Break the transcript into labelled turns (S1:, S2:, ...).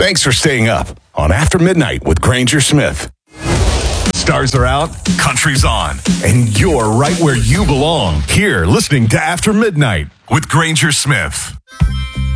S1: Thanks for staying up on After Midnight with Granger Smith. Stars are out, country's on, and you're right where you belong. Here, listening to After Midnight with Granger Smith.